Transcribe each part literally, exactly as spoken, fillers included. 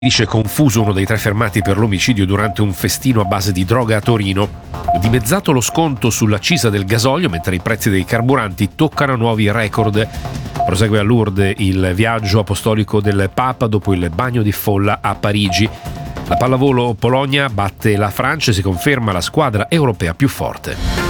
Dice confuso uno dei tre fermati per l'omicidio durante un festino a base di droga a Torino. Dimezzato lo sconto sull'accisa del gasolio mentre i prezzi dei carburanti toccano nuovi record. Prosegue a Lourdes il viaggio apostolico del Papa dopo il bagno di folla a Parigi. La pallavolo Polonia batte la Francia e si conferma la squadra europea più forte.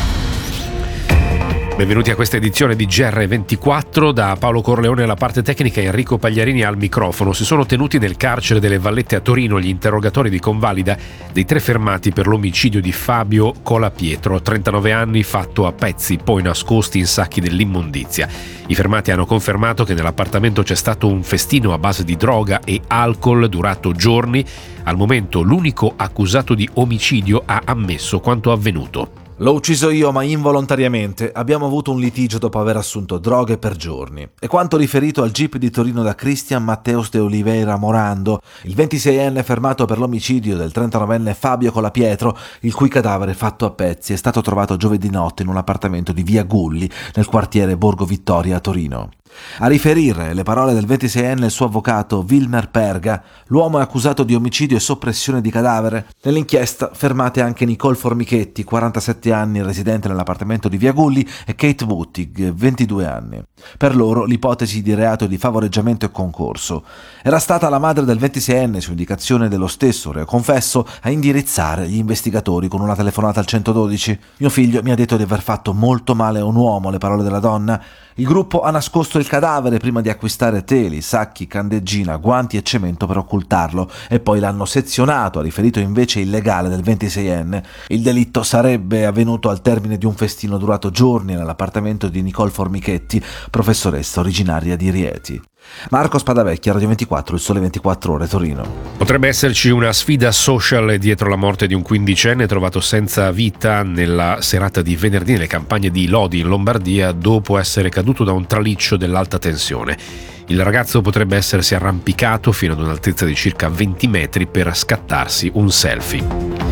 Benvenuti a questa edizione di G R ventiquattro, da Paolo Corleone alla parte tecnica e Enrico Pagliarini al microfono. Si sono tenuti nel carcere delle Vallette a Torino gli interrogatori di convalida dei tre fermati per l'omicidio di Fabio Colapietro, trentanove anni, fatto a pezzi, poi nascosti in sacchi dell'immondizia. I fermati hanno confermato che nell'appartamento c'è stato un festino a base di droga e alcol durato giorni. Al momento l'unico accusato di omicidio ha ammesso quanto avvenuto. L'ho ucciso io, ma involontariamente. Abbiamo avuto un litigio dopo aver assunto droghe per giorni. E quanto riferito al G I P di Torino da Cristian Mateus de Oliveira Morando, il ventiseienne fermato per l'omicidio del trentanovenne Fabio Colapietro, il cui cadavere fatto a pezzi è stato trovato giovedì notte in un appartamento di via Gulli, nel quartiere Borgo Vittoria a Torino. A riferire le parole del ventiseienne il suo avvocato Wilmer Perga, l'uomo è accusato di omicidio e soppressione di cadavere. Nell'inchiesta fermate anche Nicole Formichetti, quarantasette anni, residente nell'appartamento di via Gulli, e Kate Wuttig, ventidue anni. Per loro l'ipotesi di reato di favoreggiamento e concorso. Era stata la madre del ventiseienne, su indicazione dello stesso reo confesso, a indirizzare gli investigatori con una telefonata al centododici. Mio figlio mi ha detto di aver fatto molto male a un uomo, le parole della donna. Il gruppo ha nascosto il cadavere prima di acquistare teli, sacchi, candeggina, guanti e cemento per occultarlo, e poi l'hanno sezionato, ha riferito invece il legale del ventiseienne. Il delitto sarebbe avvenuto al termine di un festino durato giorni nell'appartamento di Nicole Formichetti, professoressa originaria di Rieti. Marco Spadavecchia, Radio ventiquattro, il Sole ventiquattro Ore, Torino. Potrebbe esserci una sfida social dietro la morte di un quindicenne trovato senza vita nella serata di venerdì nelle campagne di Lodi in Lombardia dopo essere caduto da un traliccio dell'alta tensione. Il ragazzo potrebbe essersi arrampicato fino ad un'altezza di circa venti metri per scattarsi un selfie.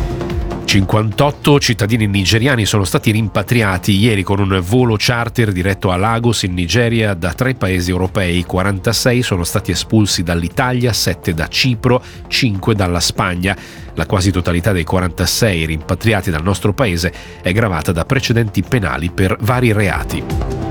cinquantotto cittadini nigeriani sono stati rimpatriati ieri con un volo charter diretto a Lagos in Nigeria da tre paesi europei. quarantasei sono stati espulsi dall'Italia, sette da Cipro, cinque dalla Spagna. La quasi totalità dei quarantasei rimpatriati dal nostro paese è gravata da precedenti penali per vari reati.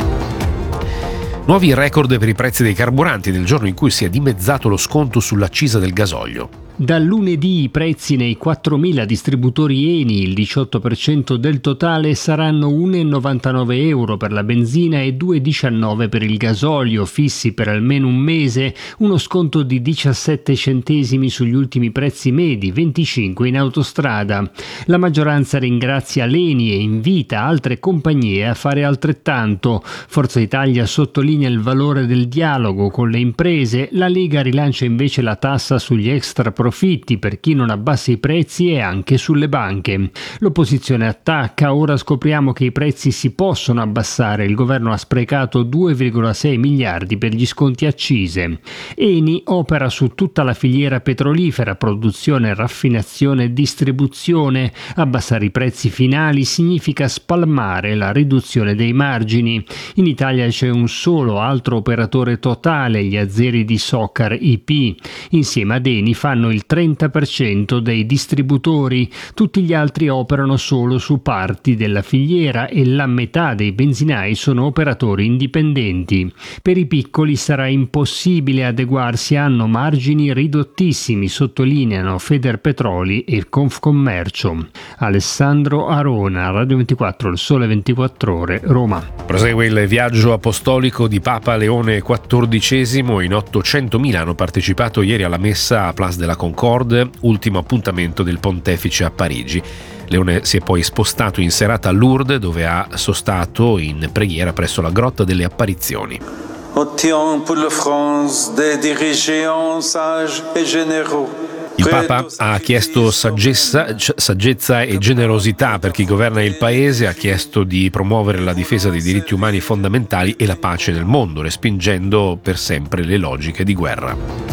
Nuovi record per i prezzi dei carburanti nel giorno in cui si è dimezzato lo sconto sull'accisa del gasolio. Da lunedì i prezzi nei quattromila distributori Eni, il diciotto per cento del totale, saranno uno virgola novantanove euro per la benzina e due virgola diciannove per il gasolio, fissi per almeno un mese, uno sconto di diciassette centesimi sugli ultimi prezzi medi, venticinque in autostrada. La maggioranza ringrazia l'Eni e invita altre compagnie a fare altrettanto. Forza Italia sottolinea il valore del dialogo con le imprese, la Lega rilancia invece la tassa sugli extra profitti per chi non abbassa i prezzi e anche sulle banche. L'opposizione attacca, ora scopriamo che i prezzi si possono abbassare, il governo ha sprecato due virgola sei miliardi per gli sconti accise. Eni opera su tutta la filiera petrolifera, produzione, raffinazione e distribuzione. Abbassare i prezzi finali significa spalmare la riduzione dei margini. In Italia c'è un solo altro operatore totale, gli azieri di Socar I P. Insieme ad Eni fanno il trenta per cento dei distributori, tutti gli altri operano solo su parti della filiera e la metà dei benzinai sono operatori indipendenti. Per i piccoli sarà impossibile adeguarsi, hanno margini ridottissimi, sottolineano Federpetroli e Confcommercio. Alessandro Arona, Radio ventiquattro, il Sole ventiquattro Ore, Roma. Prosegue il viaggio apostolico di Papa Leone quattordicesimo. In ottocentomila hanno partecipato ieri alla messa a Place de la Concorde, ultimo appuntamento del pontefice a Parigi. Leone si è poi spostato in serata a Lourdes, dove ha sostato in preghiera presso la Grotta delle Apparizioni. Ottiens pour la France des dirigeants sages et généraux. Il Papa ha chiesto saggezza, saggezza e generosità per chi governa il paese, ha chiesto di promuovere la difesa dei diritti umani fondamentali e la pace nel mondo, respingendo per sempre le logiche di guerra.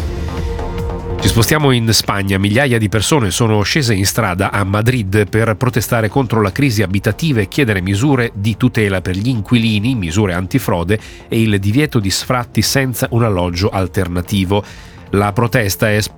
Ci spostiamo in Spagna. Migliaia di persone sono scese in strada a Madrid per protestare contro la crisi abitativa e chiedere misure di tutela per gli inquilini, misure antifrode e il divieto di sfratti senza un alloggio alternativo. La protesta è